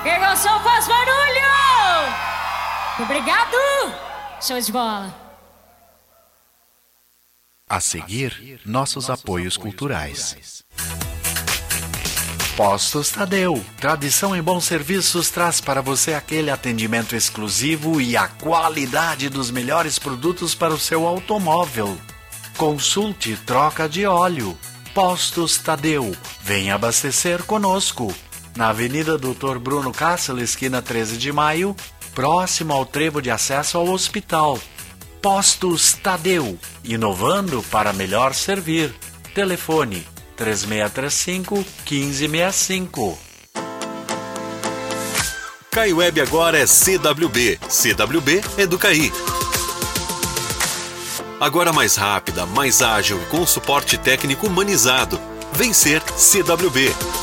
Quem gostou faz barulho! Obrigado! Show de bola! A seguir, nossos apoios culturais. Postos Tadeu. Tradição em bons serviços traz para você aquele atendimento exclusivo e a qualidade dos melhores produtos para o seu automóvel. Consulte troca de óleo. Postos Tadeu. Venha abastecer conosco. Na Avenida Dr. Bruno Cássio, esquina 13 de maio, próximo ao trevo de acesso ao hospital. Postos Tadeu. Inovando para melhor servir. Telefone 3635-1565. CaiWeb agora é CWB. CWB é do Cai. Agora mais rápida, mais ágil e com suporte técnico humanizado. Vem ser CWB.